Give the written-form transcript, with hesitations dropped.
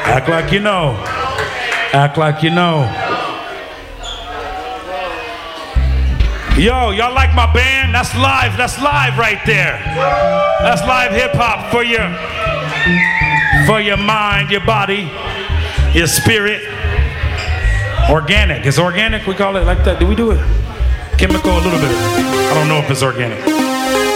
Act like you know. Act like you know. Yo, y'all like my band? That's live. That's live right there. That's live hip hop for your mind, your body, your spirit. Organic. Is organic? We call it like that. Do we do it? Chemical a little bit. I don't know if it's organic.